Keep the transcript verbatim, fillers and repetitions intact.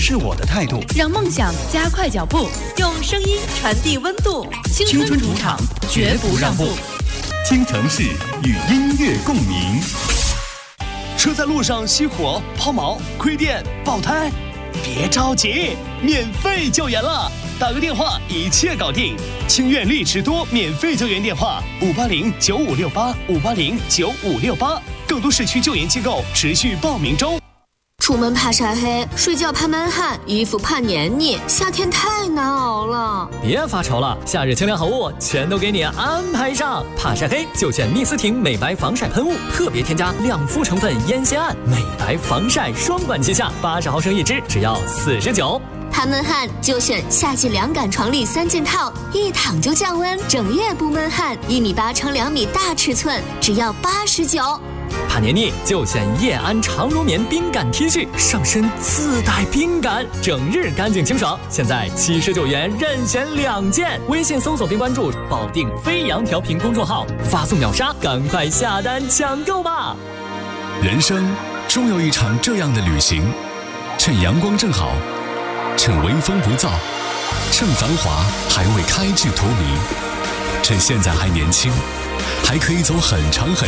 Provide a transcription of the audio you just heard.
是我的态度， 让梦想加快脚步，用声音传递温度。青春主场，绝不让步。 京城市与音乐共鸣。 车在路上熄火、抛锚、亏电、爆胎，别着急，免费救援了！打个电话，一切搞定。清苑丽池多免费救援电话：五八零九五六八五八零九五六八。更多市区救援机构持续报名中。 出门怕晒黑，睡觉怕闷汗，衣服怕黏腻，夏天太难熬了。 别发愁了，夏日清凉好物全都给你安排上。怕晒黑就选蜜思婷美白防晒喷雾，特别添加两副成分烟酰胺，美白防晒双管齐下，八十毫升一支，只要四十九。 怕闷汗就选夏季凉感床笠三件套，一躺就降温，整夜不闷汗，一米八乘两米大尺寸，只要八十九。 怕黏腻就选叶安长绒棉冰感 T 恤，上身自带冰感，整日干净清爽。现在七十九元任选两件，微信搜索并关注保定飞扬调频公众号，发送秒杀，赶快下单抢购吧！ 人生终有一场这样的旅行，趁阳光正好，趁微风不燥，趁繁华还未开至荼蘼，趁现在还年轻，还可以走很长很